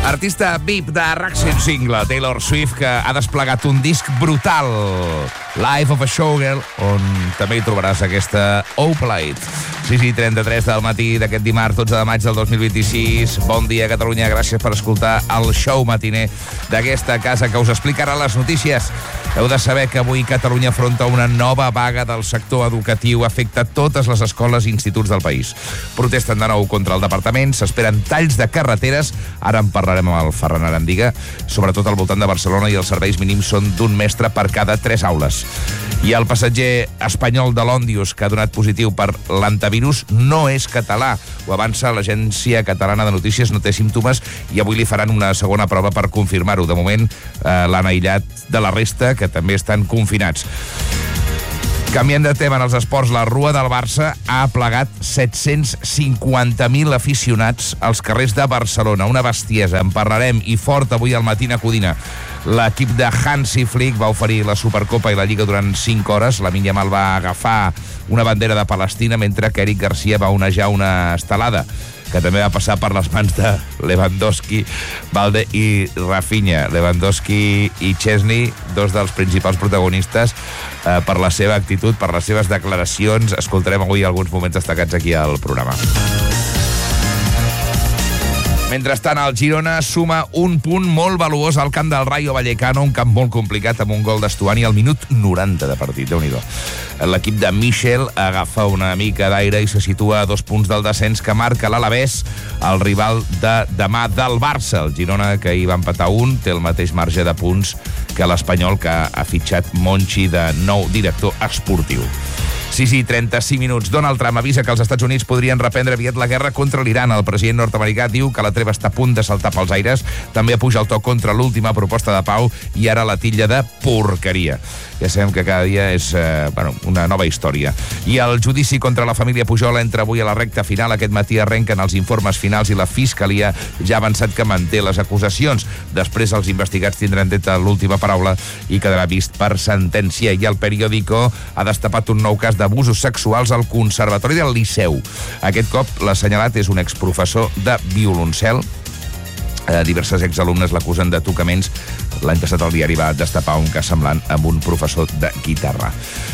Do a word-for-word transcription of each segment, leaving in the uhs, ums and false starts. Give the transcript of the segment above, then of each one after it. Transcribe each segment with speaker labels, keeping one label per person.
Speaker 1: Artista V I P de RAC cent cinc, la Taylor Swift, que ha desplegat un disc brutal, Life of a Showgirl, on també hi trobaràs aquesta Opalite. sis i trenta-tres del matí d'aquest dimarts dotze de maig del dos mil vint-i-sis. Bon dia, Catalunya. Gràcies per escoltar el show matiner d'aquesta casa que us explicarà les notícies. Heu de saber que avui Catalunya afronta una nova vaga del sector educatiu. Afecta totes les escoles i instituts del país. Protesten de nou contra el departament, s'esperen talls de carreteres. Ara en parlarem amb el Ferran Arandiga. Sobretot al voltant de Barcelona, i els serveis mínims són d'un mestre per cada tres aules. I el passatger espanyol de l'Òndius, que ha donat positiu per l'antivirus, no és català. Ho avança l'Agència Catalana de Notícies, no té símptomes, i avui li faran una segona prova per confirmar-ho. De moment, eh, l'han aïllat de la resta, que també estan confinats. Canviant de tema en els esports, la Rua del Barça ha aplegat set-cents cinquanta mil aficionats als carrers de Barcelona. Una bestiesa. En parlarem. I fort avui al Matina Codina. L'equip de Hansi Flick va oferir la Supercopa i la Lliga durant cinc hores. Lamine Yamal va agafar una bandera de Palestina, mentre que Eric Garcia va onejar una estelada, que també va passar per les mans de Lewandowski, Valde i Rafinha. Lewandowski i Chesney, dos dels principals protagonistes, eh, per la seva actitud, per les seves declaracions. Escoltarem avui alguns moments destacats aquí al programa. Mentrestant, el Girona suma un punt molt valuós al camp del Rayo Vallecano, un camp molt complicat, amb un gol d'Estuani al minut noranta de partit. Déu-n'hi-do. L'equip de Michel agafa una mica d'aire i se situa a dos punts del descens que marca l'Alavés, el rival de demà del Barça. El Girona, que hi va empatar un, té el mateix marge de punts que l'Espanyol, que ha fitxat Monchi de nou director esportiu. sis i trenta-cinc minuts. Donald Trump avisa que els Estats Units podrien reprendre aviat la guerra contra l'Iran. El president nord-americà diu que la treva està a punt de saltar pels aires. També apuja el to contra l'última proposta de pau i ara la titlla de porqueria. Ja sabem que cada dia és eh, bueno, una nova història. I el judici contra la família Pujol entra avui a la recta final. Aquest matí arrenquen els informes finals i la Fiscalia ja ha avançat que manté les acusacions. Després els investigats tindran dret l'última paraula i quedarà vist per sentència. I el Periódico ha destapat un nou cas d'abusos sexuals al Conservatori del Liceu. Aquest cop l'assenyalat és un exprofessor de violoncel. Eh, diverses exalumnes l'acusen de tocaments. L'any passat el diari va destapar un cas semblant amb un professor de guitarra.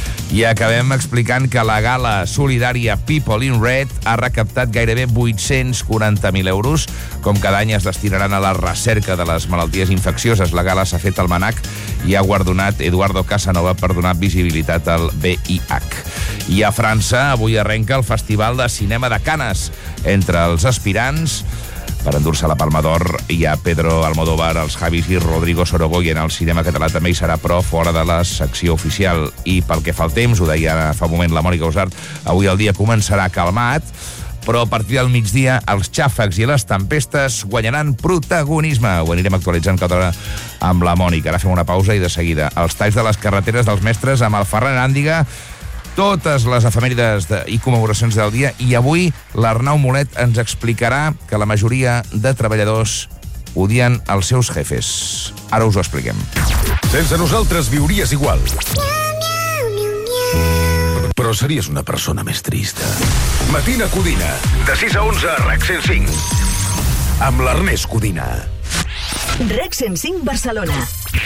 Speaker 1: I acabem explicant que la gala solidària People in Red ha recaptat gairebé vuit-cents quaranta mil euros. Com cada any es destinaran a la recerca de les malalties infeccioses. La gala s'ha fet al MANAC i ha guardonat Eduardo Casanova per donar visibilitat al V I H. I a França avui arrenca el Festival de Cinema de Canes. Entre els aspirants, per endur-se la Palma d'Or, hi ha Pedro Almodóvar, els Javis i Rodrigo Sorogoyen. El cinema català també hi serà, però fora de la secció oficial. I pel que fa al temps, ho deia fa un moment la Mònica Usart, avui el dia començarà calmat, però a partir del migdia els xàfecs i les tempestes guanyaran protagonisme. Ho anirem actualitzant cada hora amb la Mònica. Ara fem una pausa i de seguida els talls de les carreteres dels mestres amb el Ferran Arandiga, totes les efemèrides de, i commemoracions del dia, i avui l'Arnau Molet ens explicarà que la majoria de treballadors odien els seus jefes. Ara us ho expliquem.
Speaker 2: Sense nosaltres viuries igual. Però series una persona més trista. Matina Codina, de sis a onze a RAC cent cinc. Amb l'Ernest Codina.
Speaker 3: RAC cent cinc Barcelona.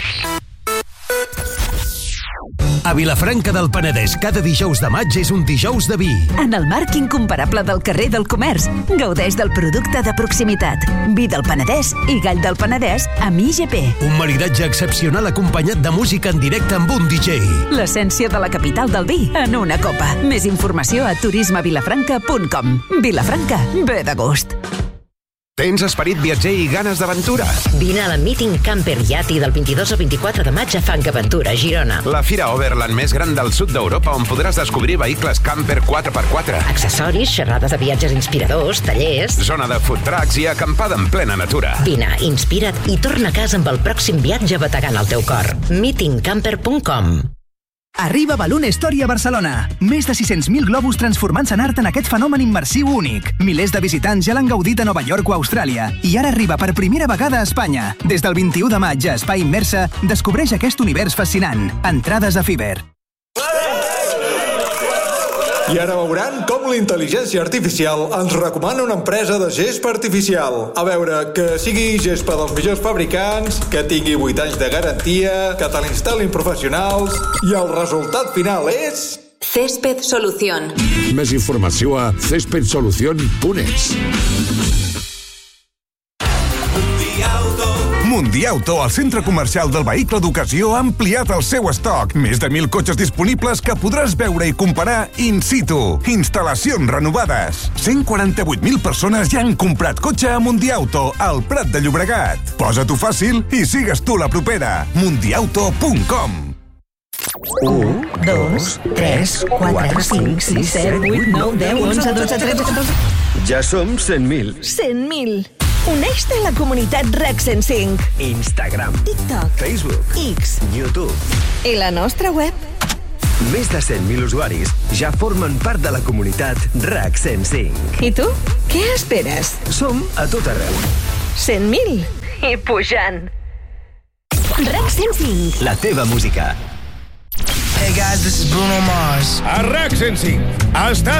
Speaker 4: A Vilafranca del Penedès, cada dijous de maig és un dijous de vi.
Speaker 3: En el marc incomparable del carrer del comerç, gaudeix del producte de proximitat. Vi del Penedès i gall del Penedès amb I G P.
Speaker 4: Un maridatge excepcional acompanyat de música en directe amb un D J.
Speaker 3: L'essència de la capital del vi en una copa. Més informació a turisme vilafranca punt com. Vilafranca, ve de gust.
Speaker 4: Tens esperit viatger i ganes d'aventura?
Speaker 5: Vine a la Meeting Camper Yati del vint-i-dos al vint-i-quatre de maig a Fangaventura, Girona.
Speaker 4: La fira Overland més gran del sud d'Europa, on podràs descobrir vehicles camper quatre per quatre.
Speaker 5: Accessoris, xerrades de viatges inspiradors, tallers...
Speaker 4: Zona de food trucks i acampada en plena natura.
Speaker 5: Vine, inspira't i torna a casa amb el pròxim viatge bategant el teu cor. meeting camper punt com.
Speaker 6: Arriba Balloon Story a Barcelona. Més de sis-cents mil globus transformant-se en art en aquest fenomen immersiu únic. Milers de visitants ja l'han gaudit a Nova York o Austràlia. I ara arriba per primera vegada a Espanya. Des del vint-i-u de maig a Espai Immersa, descobreix aquest univers fascinant. Entrades a Fiverr.
Speaker 7: I ara veuran com la intel·ligència artificial ens recomana una empresa de gespa artificial. A veure, que sigui gespa dels millors fabricants, que tingui vuit anys de garantia, que te l'instal·lin professionals, i el resultat final és...
Speaker 8: Césped Solución.
Speaker 9: Més informació a césped solución punt es.
Speaker 10: Mundiauto, el centre comercial del vehicle d'ocasió, ha ampliat el seu estoc. Més de mil cotxes disponibles que podràs veure i comparar in situ. Instal·lacions renovades. cent quaranta-vuit mil persones ja han comprat cotxe a Mundiauto, al Prat de Llobregat. Posa-t'ho fàcil i sigues tu la propera. mundiauto punt com.
Speaker 11: un, dos, tres, quatre, cinc, sis, set, vuit, nou, deu, onze, dotze, tretze, catorze...
Speaker 12: Ja som cent mil.
Speaker 11: cent mil. Uneix-te a la comunitat RAC cent cinc.
Speaker 12: Instagram,
Speaker 11: TikTok,
Speaker 12: Facebook,
Speaker 11: X,
Speaker 12: YouTube.
Speaker 11: I la nostra web.
Speaker 12: Més de cent mil usuaris ja formen part de la comunitat RAC cent cinc.
Speaker 11: I tu? Què esperes?
Speaker 12: Som a tot arreu.
Speaker 11: cent mil. I pujant. RAC cent cinc.
Speaker 12: La teva música.
Speaker 13: Hey guys, this is Bruno Mars.
Speaker 2: A RAC cent cinc. Està